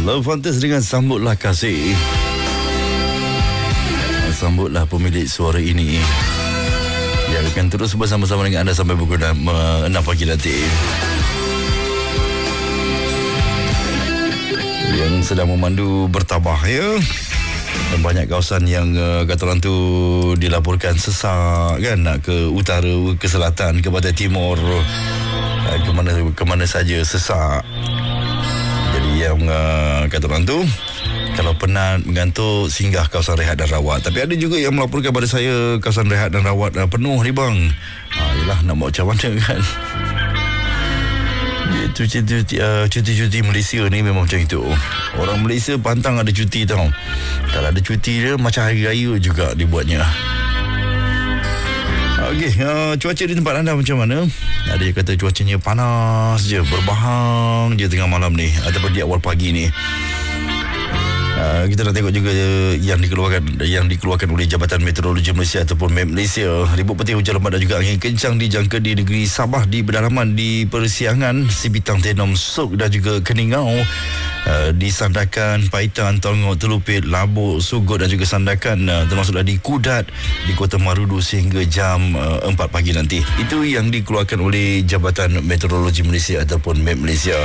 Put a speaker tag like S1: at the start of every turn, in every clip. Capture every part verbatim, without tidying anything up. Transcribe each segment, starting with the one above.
S1: Love Fantas dengan Sambutlah Kasih. Sambutlah pemilik suara ini yang akan terus bersama-sama dengan anda sampai pukul enam pagi nanti. Yang sedang memandu bertabah ya. Dan banyak kawasan yang uh, kata orang tu dilaporkan sesak kan, nak ke utara, ke selatan, ke barat timur, uh, ke mana ke mana saja sesak. Jadi yang uh, kata orang tu, kalau penat, mengantuk, singgah kawasan rehat dan rawat. Tapi ada juga yang melaporkan pada saya kawasan rehat dan rawat uh, penuh ni bang. Ha, yelah, nak buat macam mana kan. Cuti-cuti, uh, cuti-cuti Malaysia ni memang macam itu. Orang Malaysia pantang ada cuti tau. Kalau ada cuti dia macam hari raya juga dibuatnya. Okey, uh, cuaca di tempat anda macam mana? Ada yang kata cuacanya panas je, berbahang je tengah malam ni ataupun di awal pagi ni. Uh, kita nak tengok juga yang dikeluarkan yang dikeluarkan oleh Jabatan Meteorologi Malaysia ataupun M E M Malaysia. Ribut petir, hujan lebat dan juga angin kencang dijangka di negeri Sabah, di pedalaman, di Persiangan, Sibitang, Tenom, Sok dan juga Keningau, uh, di Sandakan, Paitan, Tongok, Telupit, Labuk, Sugut dan juga Sandakan, uh, termasuklah di Kudat, di Kota Marudu sehingga jam uh, empat pagi nanti. Itu yang dikeluarkan oleh Jabatan Meteorologi Malaysia ataupun M E M Malaysia.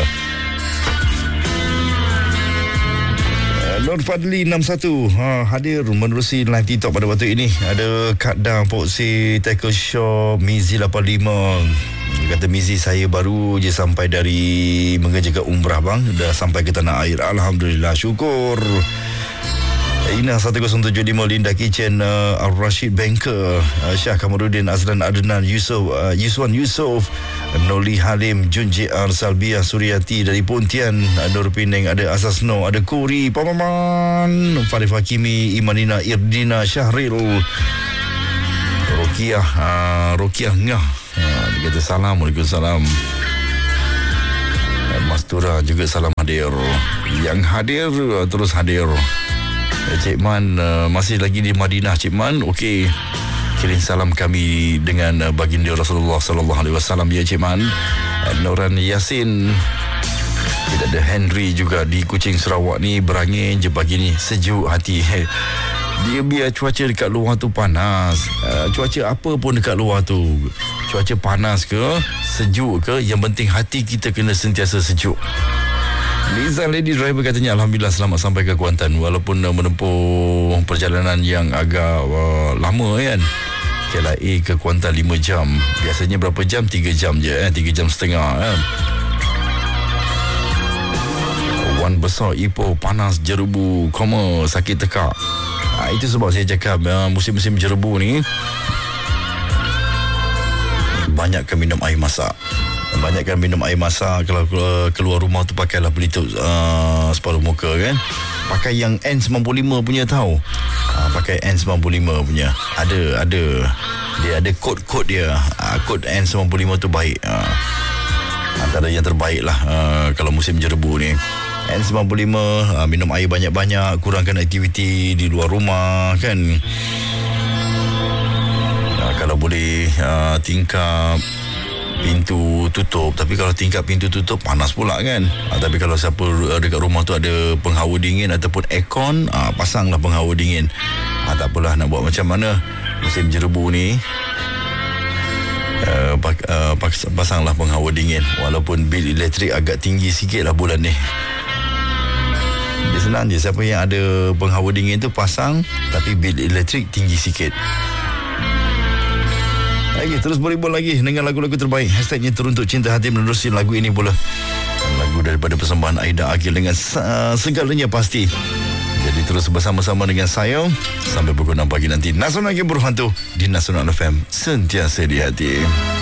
S1: Nur Fadli enam satu ha, hadir menerusi live TikTok pada waktu ini. Ada Kak Dang, Poksi, Tackle Shop, Mizi lapan lima. Kata Mizi, saya baru je sampai dari mengerjakan umrah bang. Dah sampai ke tanah air. Alhamdulillah, syukur. Ina satu kosong tujuh lima, Linda Kitchen, uh, Al-Rashid Banker, uh, Syah Kamarudin, Azlan Adnan, Yusof, uh, Yuswan Yusof, Noli Halim, Jun J R, Salbiah Suryati dari Pontian, uh, Nur Penang, ada Asasno, ada Kuri, Pamaman, Farif Hakimi, Imanina, Irdina, Syahril, Rokiah, uh, Rokiah Ngah, uh, dia kata salam, Waalaikumsalam. uh, Mastura juga salam hadir. Yang hadir, uh, terus hadir. Cik Man uh, masih lagi di Madinah. Cik Man, okey, kirim salam kami dengan uh, baginda Rasulullah sallallahu alaihi wasallam ya Cik Man. uh, Noran Yasin, kita ada Henry juga di Kuching Sarawak ni, berangin je pagi ni, sejuk hati. Dia biar cuaca dekat luar tu panas, uh, cuaca apa pun dekat luar tu, cuaca panas ke, sejuk ke, yang penting hati kita kena sentiasa sejuk. Liza Lady Driver katanya Alhamdulillah selamat sampai ke Kuantan walaupun uh, menempuh perjalanan yang agak uh, lama kan. K L A ke Kuantan lima jam. Biasanya berapa jam? tiga jam je eh? tiga jam setengah kan. Wan besar Ipoh, panas jerebu, koma sakit tekak. Ha, itu sebab saya cakap uh, musim-musim jerebu ni banyakkan minum air masak. Banyakkan minum air masak. Kalau keluar rumah tu pakailah pelitup uh, separuh muka kan. Pakai yang N sembilan puluh lima punya tahu. uh, Pakai N sembilan puluh lima punya. Ada Ada dia ada kod-kod dia. uh, Kod N sembilan puluh lima tu baik. uh, Antara yang terbaik lah uh, kalau musim jerebu ni. N sembilan puluh lima, uh, minum air banyak-banyak, kurangkan aktiviti di luar rumah kan. uh, Kalau boleh uh, tingkap pintu tutup. Tapi kalau tingkap pintu tutup panas pula kan. ha, Tapi kalau siapa dekat rumah tu ada penghawa dingin ataupun aircon, ha, pasanglah penghawa dingin. ha, Tak apalah nak buat macam mana. Musim jerebu ni uh, uh, pasanglah penghawa dingin. Walaupun bil elektrik agak tinggi sikit lah bulan ni. Dia senang je, siapa yang ada penghawa dingin tu pasang, tapi bil elektrik tinggi sikit. Lagi terus beribul lagi dengan lagu-lagu terbaik. Hashtagnya teruntuk cinta hati menerusi lagu ini pula. Lagu daripada persembahan Aida Agil dengan uh, segalanya pasti. Jadi terus bersama-sama dengan saya sampai pukul enam pagi nanti. Nasional Game Berhantu di Nasional F M, sentiasa di hati.